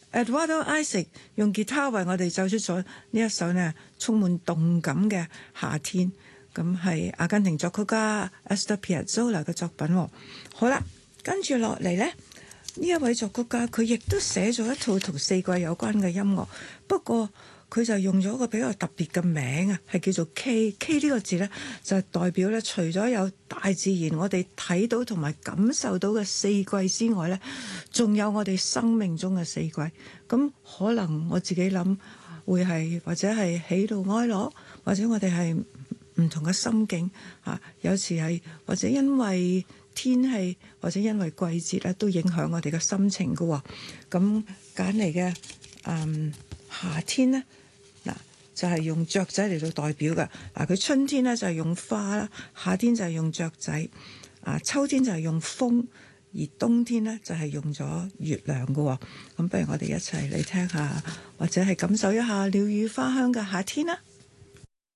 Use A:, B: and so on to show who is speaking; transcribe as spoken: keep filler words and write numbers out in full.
A: Eduardo Isaac 用吉他為我哋奏出咗呢一首呢充滿動感嘅夏天，咁係阿根廷作曲家 Astor Piazzolla 嘅作品。好啦，跟住落嚟呢，呢一位作曲家佢亦都寫咗一套同四季有關嘅音樂，不過佢就用咗個比較特別嘅名啊，係叫做 K。K 呢個字呢，就係代表咧，除咗有大自然我哋睇到同埋感受到嘅四季之外呢，仲有我哋生命中嘅四季。咁可能我自己諗會係或者係喜怒哀樂，或者我哋係唔同嘅心境嚇，有時係或者因為天氣或者因為季節咧，都影響我哋嘅心情㗎喎。咁揀嚟嘅嗯夏天呢，嗱就係用雀仔嚟到代表嘅。嗱，佢春天呢就係用花啦，夏天就係用雀仔，啊秋天就係用風，而冬天呢就係用咗月亮㗎喎。咁不如我哋一齊嚟聽下，或者係感受一下鳥語花香嘅夏天啦。